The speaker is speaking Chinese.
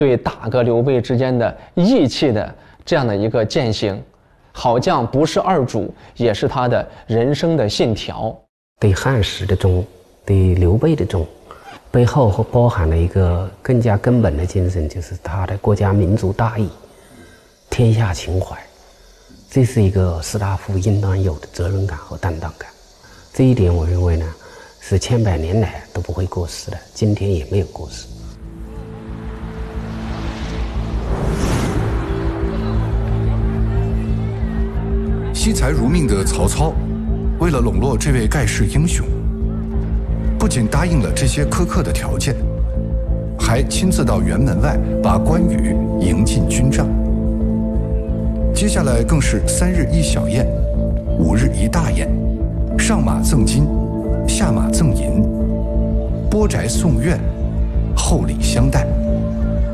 对大哥刘备之间的义气的这样的一个践行。好将不是二主，也是他的人生的信条。 对汉室的忠，对刘备的忠，背后包含了一个更加根本的精神，就是他的国家民族大义、天下情怀。这是一个士大夫应当有的责任感和担当感。这一点我认为呢，是千百年来都不会过时的，今天也没有过时。 惜才如命的曹操，为了笼络这位盖世英雄，不仅答应了这些苛刻的条件，还亲自到辕门外把关羽迎进军帐。接下来更是3日一小宴，5日一大宴，上马赠金，下马赠银，拨宅送院，厚礼相待。